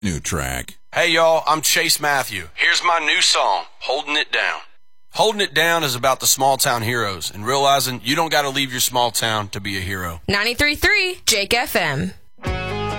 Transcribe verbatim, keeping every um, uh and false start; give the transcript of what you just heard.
New track. Hey y'all, I'm Chase Matthew. Here's my new song, Holding It Down. Holding It Down is about the small town heroes and realizing you don't got to leave your small town to be a hero. ninety-three point three Jake F M.